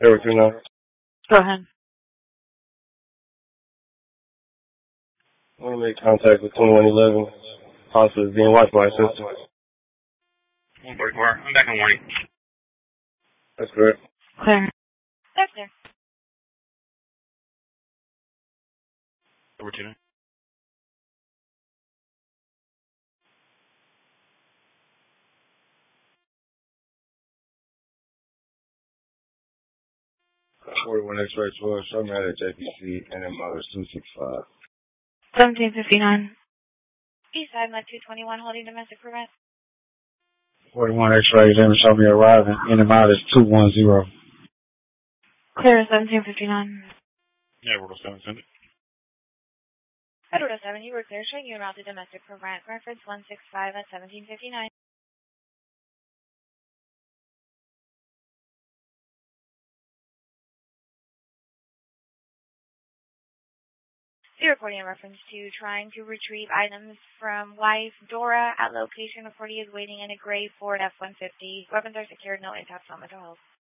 Everything now. Go ahead. I want to make contact with 2111. Possibly being watched by a system. 144. I'm back in warning. That's correct. Clear. That's there. Over 2. 41 X-ray 12. Show me how at JPC and then mother's 265. 1759. Eastside, Med 221, holding domestic prevent. 41 X-ray, then show me arriving in and out is 210. Clear 1759. Yeah, Roto 7, send it. Roto 7, you were clear, showing you around to domestic prevent. Reference 165 at 1759. You're reporting in reference to trying to retrieve items from wife Dora at location. Authority is waiting in a gray Ford F-150. Weapons are secured, no impacts on mental health.